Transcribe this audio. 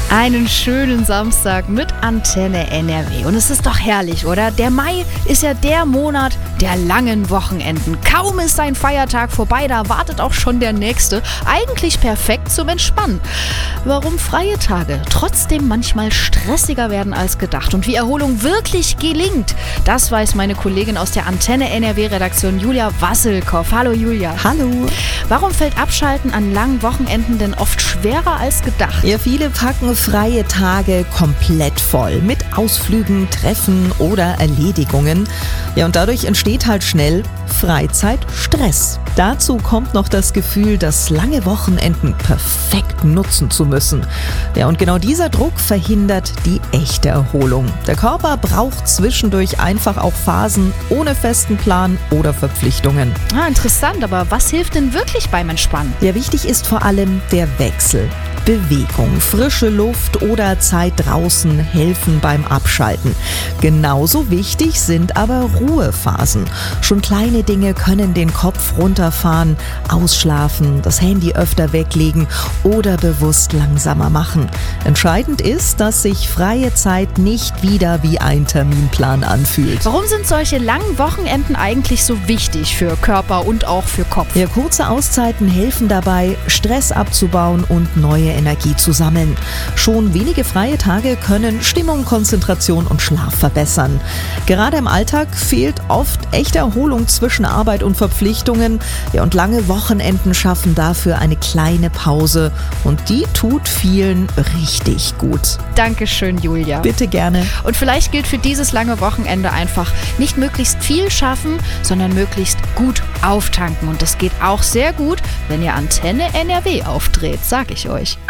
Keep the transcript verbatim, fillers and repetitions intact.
Einen schönen Samstag mit Antenne N R W. Und es ist doch herrlich, oder? Der Mai ist ja der Monat der langen Wochenenden. Kaum ist ein Feiertag vorbei, da wartet auch schon der nächste. Eigentlich perfekt zum Entspannen. Warum freie Tage trotzdem manchmal stressiger werden als gedacht und wie Erholung wirklich gelingt, das weiß meine Kollegin aus der Antenne N R W-Redaktion Julia Wasselkoff. Hallo Julia. Hallo. Warum fällt Abschalten an langen Wochenenden denn oft schwerer als gedacht? Ja, viele packen freie Tage komplett voll mit Ausflügen, Treffen oder Erledigungen. Ja, und dadurch entsteht halt schnell Freizeitstress. Dazu kommt noch das Gefühl, das lange Wochenenden perfekt nutzen zu müssen. Ja, und genau dieser Druck verhindert die echte Erholung. Der Körper braucht zwischendurch einfach auch Phasen ohne festen Plan oder Verpflichtungen. Ah, interessant, aber was hilft denn wirklich beim Entspannen? Ja, wichtig ist vor allem der Wechsel. Bewegung, frische Luft oder Zeit draußen helfen beim Abschalten. Genauso wichtig sind aber Ruhephasen. Schon kleine Dinge können den Kopf runterfahren, ausschlafen, das Handy öfter weglegen oder bewusst langsamer machen. Entscheidend ist, dass sich freie Zeit nicht wieder wie ein Terminplan anfühlt. Warum sind solche langen Wochenenden eigentlich so wichtig für Körper und auch für Kopf? Ja, kurze Auszeiten helfen dabei, Stress abzubauen und neue Energie zu sammeln. Schon wenige freie Tage können Stimmung, Konzentration und Schlaf verbessern. Gerade im Alltag fehlt oft echte Erholung zwischen Arbeit und Verpflichtungen. Ja, und lange Wochenenden schaffen dafür eine kleine Pause und die tut vielen richtig gut. Dankeschön, Julia. Bitte gerne. Und vielleicht gilt für dieses lange Wochenende einfach nicht möglichst viel schaffen, sondern möglichst gut auftanken. Und das geht auch sehr gut, wenn ihr Antenne N R W aufdreht, sag ich euch.